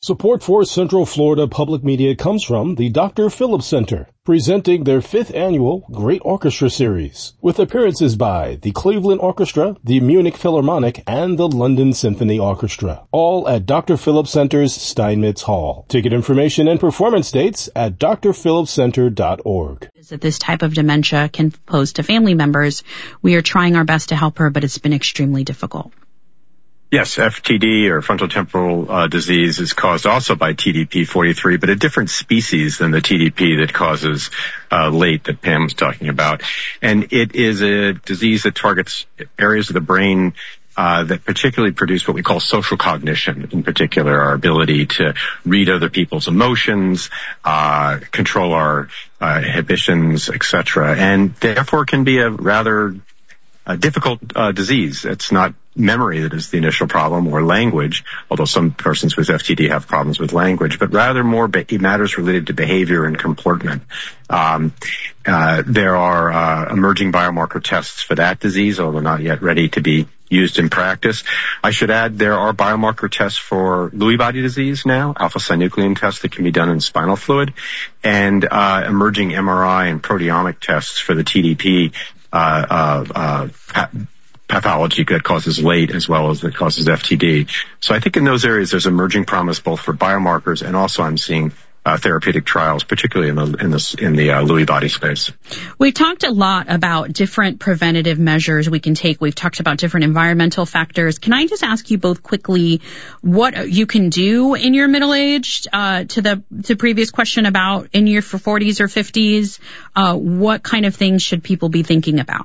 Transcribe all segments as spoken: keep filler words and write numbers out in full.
Support for Central Florida Public Media comes from the Doctor Phillips Center, presenting their fifth annual Great Orchestra Series, with appearances by the Cleveland Orchestra, the Munich Philharmonic, and the London Symphony Orchestra, all at Doctor Phillips Center's Steinmetz Hall. Ticket information and performance dates at d r phillips center dot org. That this type of dementia can pose to family members. We are trying our best to help her, but it's been extremely difficult. Yes, F T D, or frontotemporal uh, disease, is caused also by T D P forty-three, but a different species than the T D P that causes uh, late that Pam was talking about. And it is a disease that targets areas of the brain uh, that particularly produce what we call social cognition, in particular our ability to read other people's emotions, uh, control our uh, inhibitions, et cetera, and therefore can be a rather a difficult uh, disease. It's not memory that is the initial problem, or language, although some persons with F T D have problems with language, but rather more be- matters related to behavior and comportment. Um, uh, there are uh, emerging biomarker tests for that disease, although not yet ready to be used in practice. I should add there are biomarker tests for Lewy body disease now, alpha-synuclein tests that can be done in spinal fluid, and uh, emerging M R I and proteomic tests for the T D P uh, uh, uh, pa- pathology that causes late as well as that causes F T D. So I think in those areas there's emerging promise both for biomarkers and also I'm seeing uh, therapeutic trials, particularly in the in the in the uh, Lewy body space. We've talked a lot about different preventative measures we can take. We've talked about different environmental factors. Can I just ask you both quickly what you can do in your middle age uh, to the to previous question about in your forties or fifties? Uh, what kind of things should people be thinking about?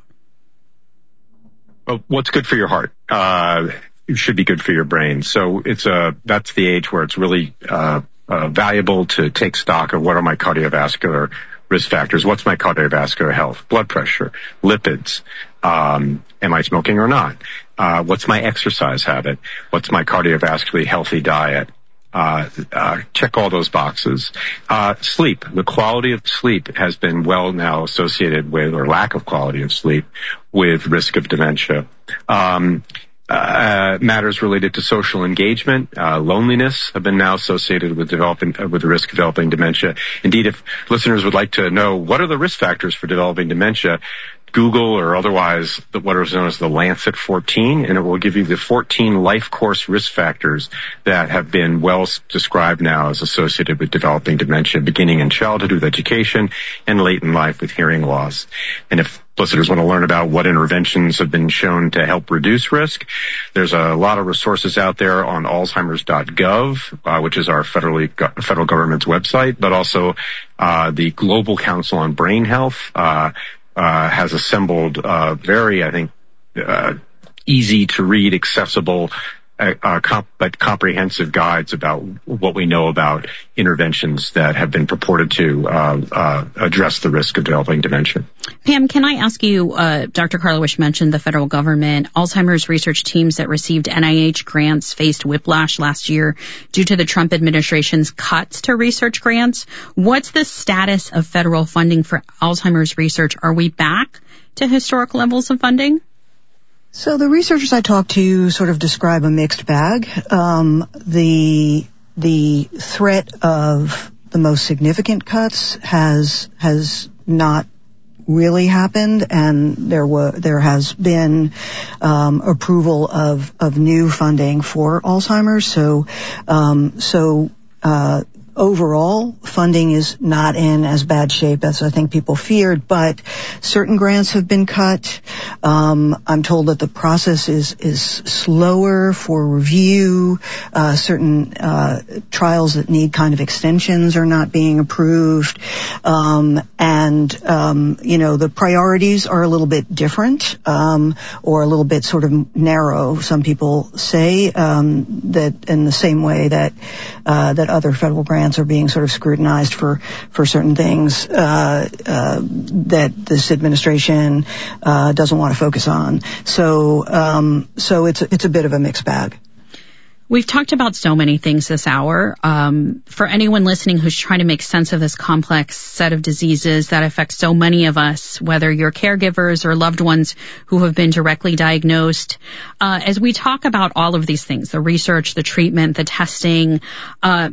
Well, what's good for your heart uh, should be good for your brain. So it's a that's the age where it's really uh, uh, valuable to take stock of what are my cardiovascular risk factors. What's my cardiovascular health? Blood pressure, lipids. Um, am I smoking or not? Uh, what's my exercise habit? What's my cardiovascularly healthy diet? Uh, uh, check all those boxes. Uh, sleep. The quality of sleep has been well now associated with, or lack of quality of sleep, with risk of dementia. Um, uh, matters related to social engagement, uh, loneliness have been now associated with developing, uh, with the risk of developing dementia. Indeed, if listeners would like to know what are the risk factors for developing dementia, Google or otherwise what is known as the Lancet fourteen, and it will give you the fourteen life course risk factors that have been well described now as associated with developing dementia, beginning in childhood with education and late in life with hearing loss. And if listeners want to learn about what interventions have been shown to help reduce risk, there's a lot of resources out there on alzheimers dot gov, uh, which is our federally federal government's website, but also uh, the Global Council on Brain Health uh, Uh, has assembled uh, very, I think, uh, easy to read, accessible, uh, uh, comp- but comprehensive guides about what we know about interventions that have been purported to uh, uh, address the risk of developing dementia. Pam, can I ask you, uh, Doctor Karlawish mentioned the federal government. Alzheimer's research teams that received N I H grants faced whiplash last year due to the Trump administration's cuts to research grants. What's the status of federal funding for Alzheimer's research? Are we back to historic levels of funding? So the researchers I talked to sort of describe a mixed bag. Um, the the threat of the most significant cuts has has not really happened, and there were there has been um, approval of of new funding for Alzheimer's. So um, so. Uh, Overall, funding is not in as bad shape as I think people feared, but certain grants have been cut. Um, I'm told that the process is is slower for review. Uh, certain uh, trials that need kind of extensions are not being approved, um, and um, you know the priorities are a little bit different, um, or a little bit sort of narrow. Some people say um, that in the same way that uh, that other federal grants are being sort of scrutinized for, for certain things uh, uh, that this administration uh, doesn't want to focus on. So, um, so it's it's a bit of a mixed bag. We've talked about so many things this hour. Um, for anyone listening who's trying to make sense of this complex set of diseases that affect so many of us, whether you're caregivers or loved ones who have been directly diagnosed, uh, as we talk about all of these things, the research, the treatment, the testing, uh,